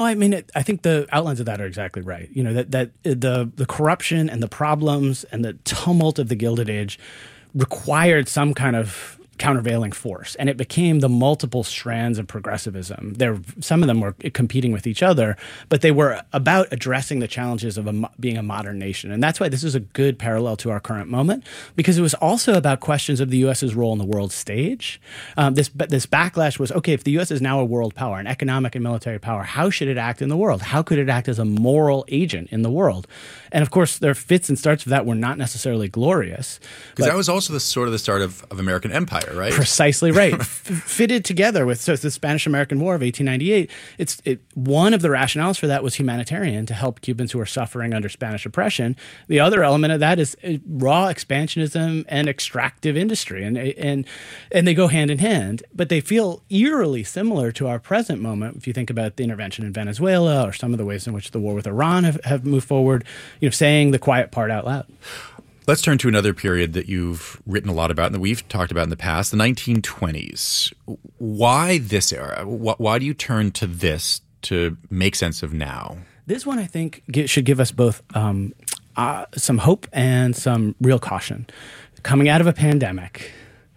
Oh, I mean, I think the outlines of that are exactly right. You know, that the corruption and the problems and the tumult of the Gilded Age required some kind of countervailing force, and it became the multiple strands of progressivism. Some of them were competing with each other, but they were about addressing the challenges of being a modern nation. And that's why this is a good parallel to our current moment, because it was also about questions of the U.S.'s role in the world stage. This backlash was, okay, if the U.S. is now a world power, an economic and military power, how should it act in the world? How could it act as a moral agent in the world? And of course, their fits and starts of that were not necessarily glorious. Because that was also the start of American empire, right? Precisely right. Fitted together with the Spanish-American War of 1898. One of the rationales for that was humanitarian, to help Cubans who were suffering under Spanish oppression. The other element of that is raw expansionism and extractive industry, and they go hand in hand. But they feel eerily similar to our present moment if you think about the intervention in Venezuela or some of the ways in which the war with Iran have moved forward. You know, saying the quiet part out loud. Let's turn to another period that you've written a lot about and that we've talked about in the past, the 1920s. Why this era? Why do you turn to this to make sense of now? This one, I think, should give us both some hope and some real caution. Coming out of a pandemic,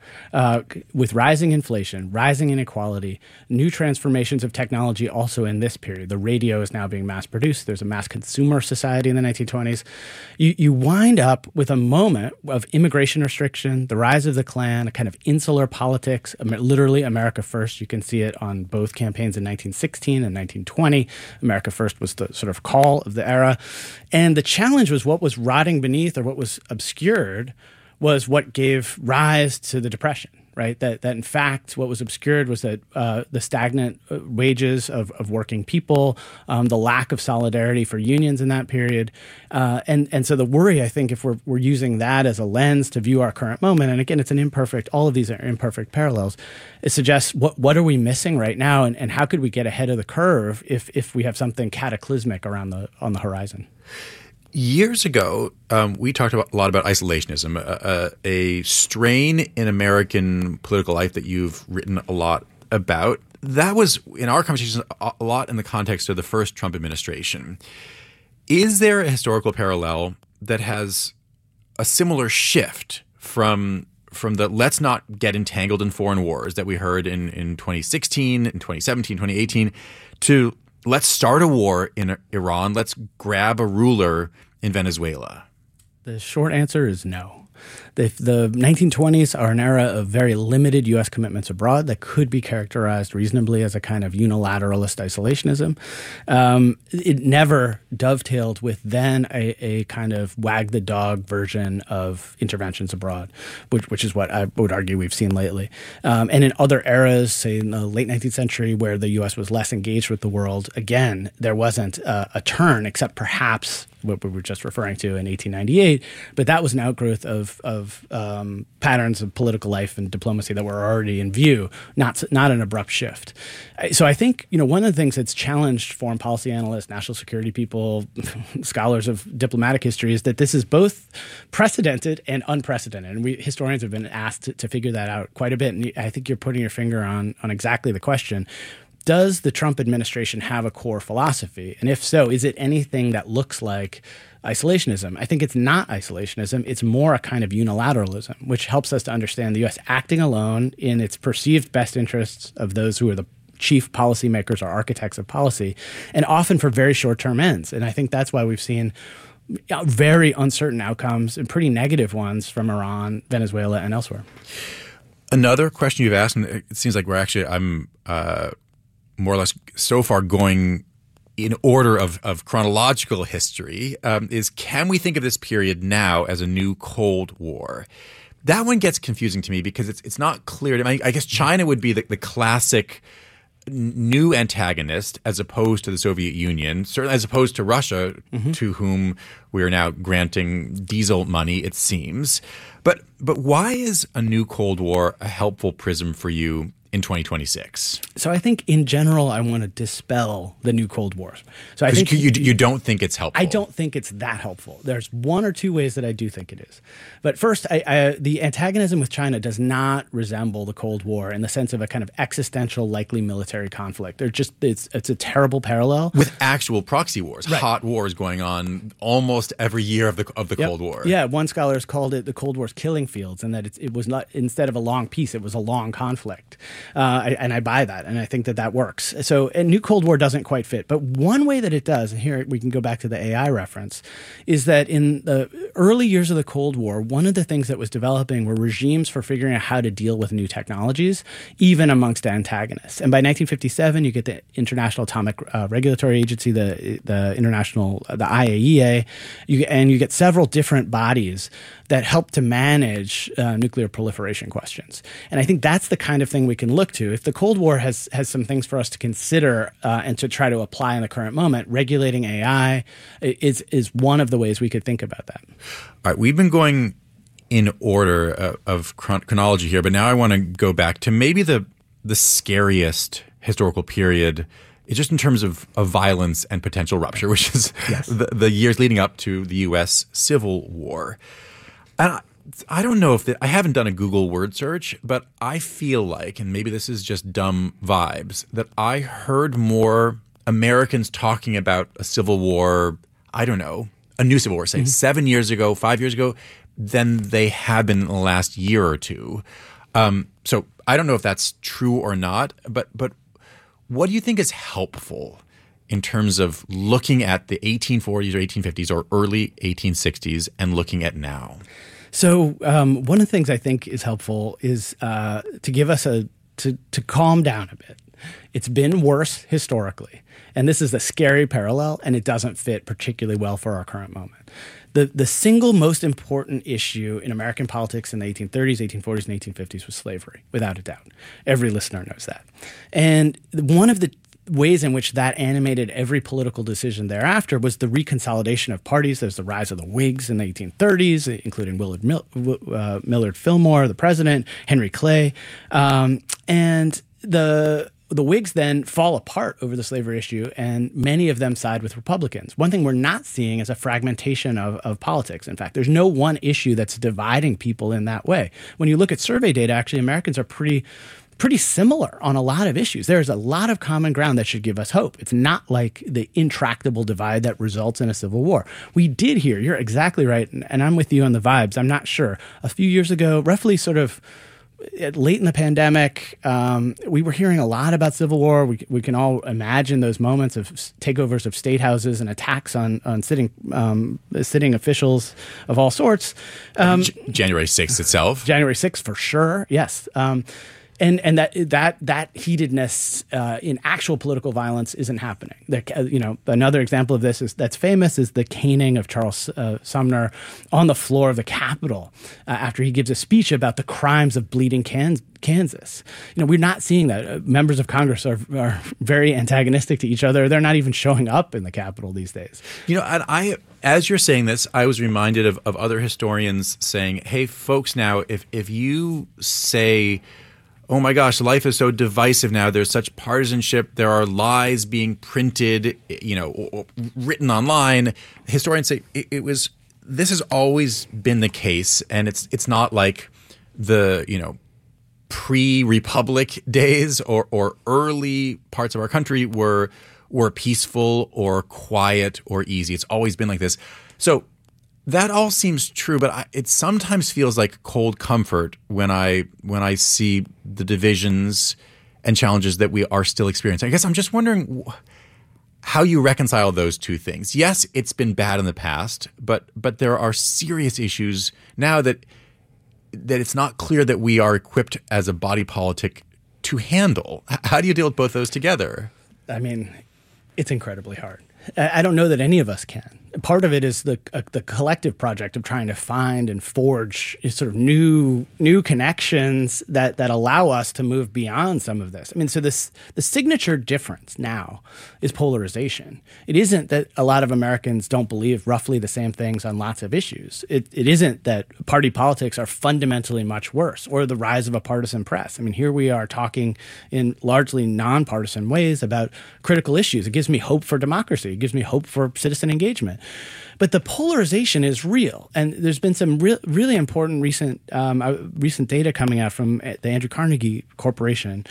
with rising inflation, rising inequality, new transformations of technology also in this period. The radio is now being mass-produced. There's a mass consumer society in the 1920s. You wind up with a moment of immigration restriction, the rise of the Klan, a kind of insular politics, literally America First. You can see it on both campaigns in 1916 and 1920. America First was the sort of call of the era. And the challenge was what was rotting beneath, or what was obscured, was what gave rise to the Depression, right? That in fact, what was obscured was that the stagnant wages of working people, the lack of solidarity for unions in that period. And so the worry, I think, if we're using that as a lens to view our current moment, and again, all of these are imperfect parallels, it suggests what are we missing right now, and how could we get ahead of the curve if we have something cataclysmic on the horizon? Years ago, we talked a lot about isolationism, a strain in American political life that you've written a lot about. That was, in our conversations, a lot in the context of the first Trump administration. Is there a historical parallel that has a similar shift from the let's not get entangled in foreign wars that we heard in 2016, in 2017, 2018, to let's start a war in Iran, let's grab a ruler in Venezuela? The short answer is no. The 1920s are an era of very limited U.S. commitments abroad that could be characterized reasonably as a kind of unilateralist isolationism. It never dovetailed with then a kind of wag the dog version of interventions abroad, which is what I would argue we've seen lately. And in other eras, say in the late 19th century, where the U.S. was less engaged with the world, again, there wasn't a turn, except perhaps what we were just referring to in 1898, but that was an outgrowth of patterns of political life and diplomacy that were already in view, not an abrupt shift. So I think, one of the things that's challenged foreign policy analysts, national security people, scholars of diplomatic history is that this is both precedented and unprecedented. And historians have been asked to figure that out quite a bit. And I think you're putting your finger on exactly the question. Does the Trump administration have a core philosophy? And if so, is it anything that looks like isolationism? I think it's not isolationism. It's more a kind of unilateralism, which helps us to understand the U.S. acting alone in its perceived best interests of those who are the chief policymakers or architects of policy, and often for very short-term ends. And I think that's why we've seen very uncertain outcomes and pretty negative ones from Iran, Venezuela, and elsewhere. Another question you've asked, and it seems like I'm more or less so far going in order of chronological history, is can we think of this period now as a new Cold War? That one gets confusing to me because it's not clear. I guess China would be the classic new antagonist as opposed to the Soviet Union, certainly as opposed to Russia, to whom we are now granting diesel money, it seems. But why is a new Cold War a helpful prism for you in 2026? So I think in general, I want to dispel the new Cold War. So I think you don't think it's helpful. I don't think it's that helpful. There's one or two ways that I do think it is. But first, the antagonism with China does not resemble the Cold War in the sense of a kind of existential, likely military conflict. It's a terrible parallel with actual proxy wars, right. Hot wars going on almost every year of the Yep. Cold War. Yeah, one scholar has called it the Cold War's killing fields, and that it was not, instead of a long peace, it was a long conflict. And I buy that, and I think that works. So a new Cold War doesn't quite fit. But one way that it does, and here we can go back to the AI reference, is that in the early years of the Cold War, one of the things that was developing were regimes for figuring out how to deal with new technologies, even amongst antagonists. And by 1957, you get the International Atomic Regulatory Agency, the IAEA, and you get several different bodies that help to manage nuclear proliferation questions. And I think that's the kind of thing we can look to. If the Cold War has some things for us to consider and to try to apply in the current moment, regulating AI is one of the ways we could think about that. All right, we've been going in order of chronology here, but now I want to go back to maybe the scariest historical period, just in terms of violence and potential rupture, which is yes. the years leading up to the U.S. Civil War. And I don't know if I haven't done a Google word search, but I feel like, and maybe this is just dumb vibes, that I heard more Americans talking about a civil war, I don't know, a new civil war, say 7 years ago, 5 years ago, than they have been in the last year or two. So I don't know if that's true or not, but what do you think is helpful in terms of looking at the 1840s or 1850s or early 1860s and looking at now? So one of the things I think is helpful is to give us to calm down a bit. It's been worse historically, and this is a scary parallel, and it doesn't fit particularly well for our current moment. The single most important issue in American politics in the 1830s, 1840s, and 1850s was slavery, without a doubt. Every listener knows that. And one of the ways in which that animated every political decision thereafter was the reconsolidation of parties. There's the rise of the Whigs in the 1830s, including Millard Fillmore, the president, Henry Clay. And the Whigs then fall apart over the slavery issue, and many of them side with Republicans. One thing we're not seeing is a fragmentation of politics. In fact, there's no one issue that's dividing people in that way. When you look at survey data, actually, Americans are pretty similar on a lot of issues. There's a lot of common ground that should give us hope. It's not like the intractable divide that results in a civil war. We did hear, you're exactly right, and I'm with you on the vibes. I'm not sure. A few years ago, roughly sort of late in the pandemic, we were hearing a lot about civil war. We can all imagine those moments of takeovers of state houses and attacks on sitting officials of all sorts. January 6th itself. January 6th for sure, yes. And that heatedness in actual political violence isn't happening. Another example of this that's famous is the caning of Charles Sumner on the floor of the Capitol after he gives a speech about the crimes of bleeding Kansas. We're not seeing that. Members of Congress are very antagonistic to each other. They're not even showing up in the Capitol these days. And as you're saying this, I was reminded of other historians saying, "Hey, folks, now if you say, oh my gosh, life is so divisive now. There's such partisanship. There are lies being printed, or written online." Historians say this has always been the case, and it's not like the pre-republic days or early parts of our country were peaceful or quiet or easy. It's always been like this. So that all seems true, but it sometimes feels like cold comfort when I see the divisions and challenges that we are still experiencing. I guess I'm just wondering how you reconcile those two things. Yes, it's been bad in the past, but there are serious issues now that it's not clear that we are equipped as a body politic to handle. How do you deal with both those together? I mean, it's incredibly hard. I don't know that any of us can. Part of it is the collective project of trying to find and forge sort of new connections that allow us to move beyond some of this. I mean, so the signature difference now is polarization. It isn't that a lot of Americans don't believe roughly the same things on lots of issues. It isn't that party politics are fundamentally much worse, or the rise of a partisan press. I mean, here we are talking in largely nonpartisan ways about critical issues. It gives me hope for democracy. It gives me hope for citizen engagement. But the polarization is real, and there's been some really important recent data coming out from the Andrew Carnegie Corporation,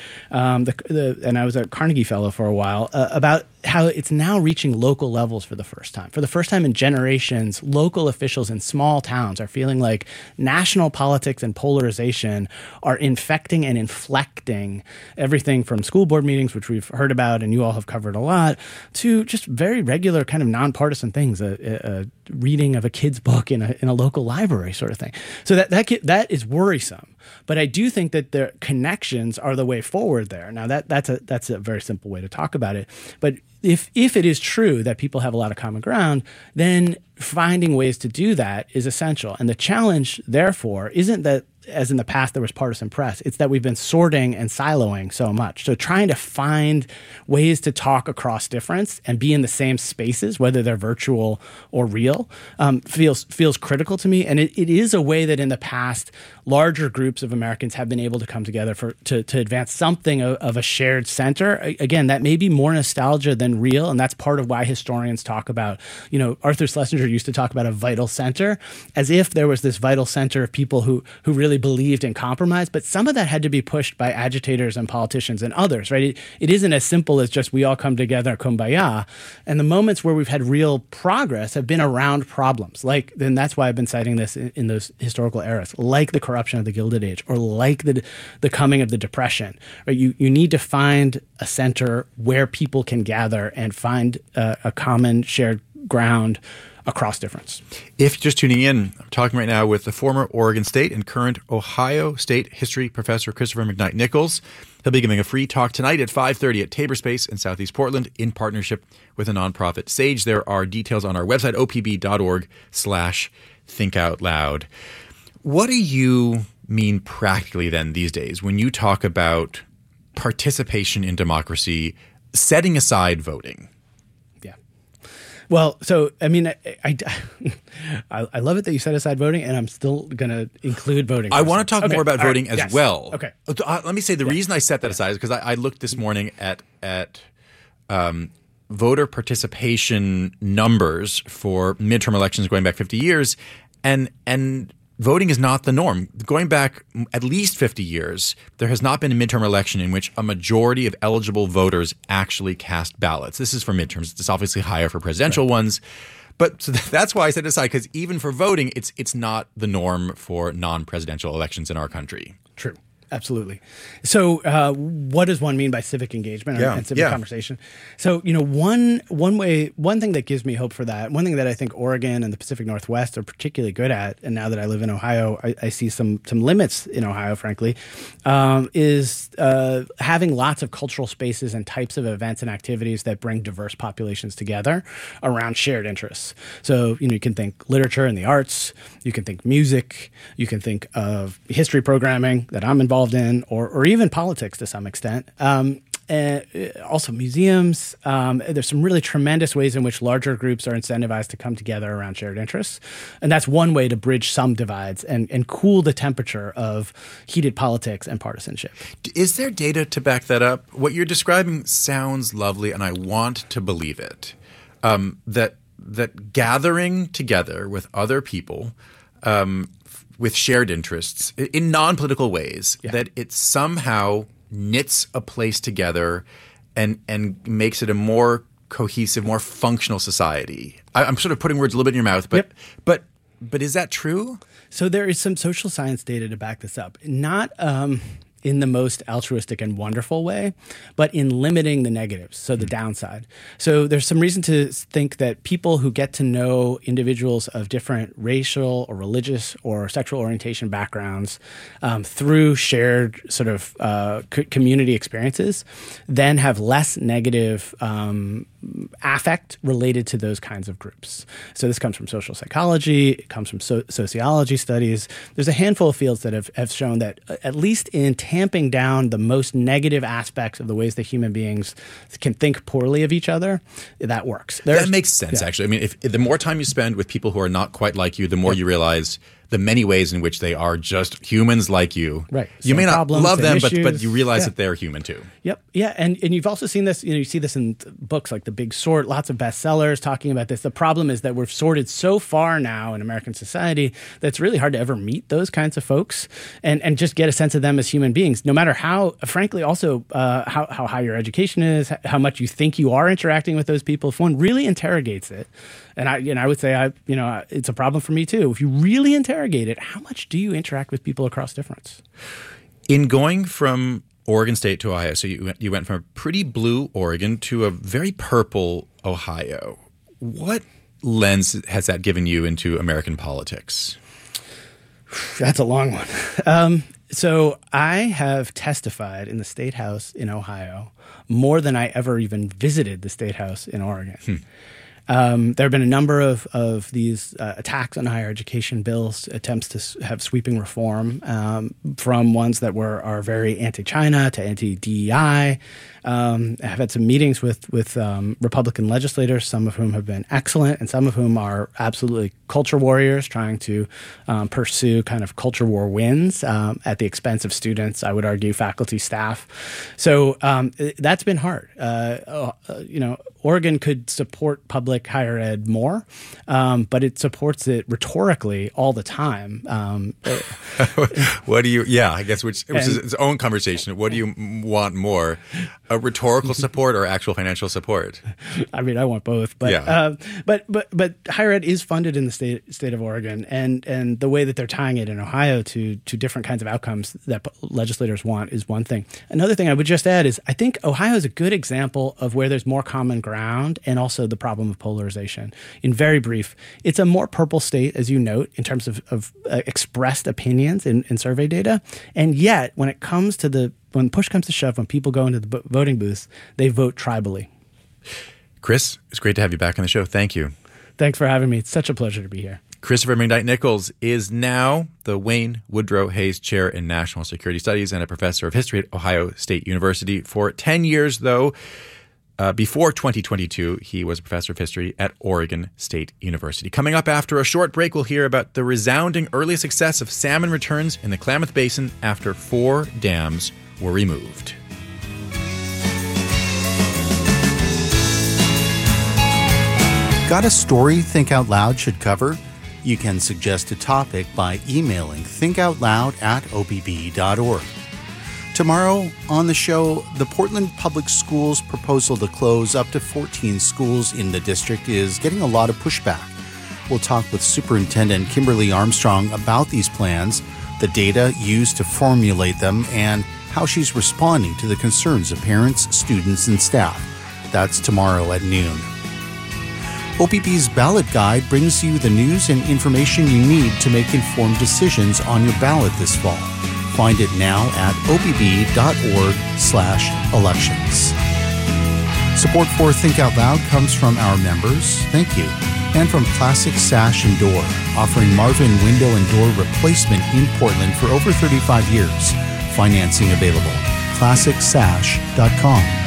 and I was a Carnegie Fellow for a while, about how it's now reaching local levels for the first time. For the first time in generations, local officials in small towns are feeling like national politics and polarization are infecting and inflecting everything from school board meetings, which we've heard about and you all have covered a lot, to just very regular kind of nonpartisan things, a reading of a kid's book in a local library sort of thing. So that is worrisome. But I do think that the connections are the way forward there. Now, that's a very simple way to talk about it. But if it is true that people have a lot of common ground, then finding ways to do that is essential. And the challenge, therefore, isn't that, as in the past, there was partisan press. It's that we've been sorting and siloing so much. So trying to find ways to talk across difference and be in the same spaces, whether they're virtual or real, feels critical to me. And it is a way that in the past, larger groups of Americans have been able to come together to advance something of a shared center. Again, that may be more nostalgia than real, and that's part of why historians talk about, Arthur Schlesinger used to talk about a vital center, as if there was this vital center of people who really believed in compromise, but some of that had to be pushed by agitators and politicians and others, right? It isn't as simple as just we all come together, kumbaya. And the moments where we've had real progress have been around problems, then that's why I've been citing this in those historical eras, like the corruption of the Gilded Age, or like the coming of the Depression. Right? You need to find a center where people can gather and find a common shared ground across difference. If you're just tuning in, I'm talking right now with the former Oregon State and current Ohio State history professor Christopher McKnight Nichols. He'll be giving a free talk tonight at 5:30 at Tabor Space in Southeast Portland in partnership with a nonprofit, Sage. There are details on our website, opb.org/thinkoutloud. What do you mean practically then these days when you talk about participation in democracy, setting aside voting? Well, so, I mean, I love it that you set aside voting, and I'm still going to include voting. I want to talk more about voting as well. Okay. Let me say the reason I set that aside is because I looked this morning at voter participation numbers for midterm elections going back 50 years, and voting is not the norm. Going back at least 50 years, there has not been a midterm election in which a majority of eligible voters actually cast ballots. This is for midterms. It's obviously higher for presidential ones. But so that's why I set it aside, because even for voting, it's not the norm for non-presidential elections in our country. True. Absolutely. So what does one mean by civic engagement and civic conversation? So, one thing that gives me hope for that, one thing that I think Oregon and the Pacific Northwest are particularly good at, and now that I live in Ohio, I see some limits in Ohio, frankly, is having lots of cultural spaces and types of events and activities that bring diverse populations together around shared interests. So, you can think literature and the arts, you can think music, you can think of history programming that I'm involved in, or even politics to some extent. Also museums. There's some really tremendous ways in which larger groups are incentivized to come together around shared interests. And that's one way to bridge some divides and cool the temperature of heated politics and partisanship. Is there data to back that up? What you're describing sounds lovely, and I want to believe it. That gathering together with other people with shared interests in non-political ways, that it somehow knits a place together and makes it a more cohesive, more functional society. I'm sort of putting words a little bit in your mouth, but is that true? So there is some social science data to back this up. Not in the most altruistic and wonderful way, but in limiting the negatives, so the downside. So there's some reason to think that people who get to know individuals of different racial or religious or sexual orientation backgrounds through shared sort of community experiences then have less negative affect related to those kinds of groups. So this comes from social psychology. It comes from sociology studies. There's a handful of fields that have shown that at least in tamping down the most negative aspects of the ways that human beings can think poorly of each other, that works. That makes sense, actually. I mean, if the more time you spend with people who are not quite like you, the more you realize the many ways in which they are just humans like you. Right. You may not love them, but you realize that they're human too. Yep. Yeah. And you've also seen this, you see this in books like The Big Sort, lots of bestsellers talking about this. The problem is that we've sorted so far now in American society that it's really hard to ever meet those kinds of folks and just get a sense of them as human beings, no matter how, frankly, also how high your education is, how much you think you are interacting with those people. If one really interrogates it, and I would say it's a problem for me too. If you really interrogate it, how much do you interact with people across difference? In going from Oregon State to Ohio, so you went from a pretty blue Oregon to a very purple Ohio. What lens has that given you into American politics? That's a long one. So I have testified in the State House in Ohio more than I ever even visited the State House in Oregon. There have been a number of these attacks on higher education bills, attempts to have sweeping reform, from ones that are very anti-China to anti-DEI. I've had some meetings with Republican legislators, some of whom have been excellent, and some of whom are absolutely culture warriors trying to pursue kind of culture war wins at the expense of students, I would argue, faculty, staff. So that's been hard. Oregon could support public higher ed more, but it supports it rhetorically all the time. What do you? Yeah, I guess which is its own conversation. What do you want more? A rhetorical support or actual financial support? I mean, I want both, but yeah. But higher ed is funded in the state of Oregon, and the way that they're tying it in Ohio to different kinds of outcomes that legislators want is one thing. Another thing I would just add is I think Ohio is a good example of where there's more common ground and also the problem of polarization. In very brief, it's a more purple state, as you note, in terms of expressed opinions in survey data, and yet when push comes to shove, when people go into the voting booths, they vote tribally. Chris, it's great to have you back on the show. Thank you. Thanks for having me. It's such a pleasure to be here. Christopher McKnight-Nichols is now the Wayne Woodrow Hayes Chair in National Security Studies and a professor of history at Ohio State University. For 10 years, though, before 2022, he was a professor of history at Oregon State University. Coming up after a short break, we'll hear about the resounding early success of salmon returns in the Klamath Basin after 4 dams were removed. Got a story Think Out Loud should cover? You can suggest a topic by emailing thinkoutloud@obb.org. Tomorrow on the show, the Portland Public Schools proposal to close up to 14 schools in the district is getting a lot of pushback. We'll talk with Superintendent Kimberly Armstrong about these plans, the data used to formulate them, and how she's responding to the concerns of parents, students, and staff. That's tomorrow at noon. OPB's Ballot Guide brings you the news and information you need to make informed decisions on your ballot this fall. Find it now at obb.org/elections. Support for Think Out Loud comes from our members, thank you, and from Classic Sash and Door, offering Marvin window and door replacement in Portland for over 35 years. Financing available. ClassicSash.com.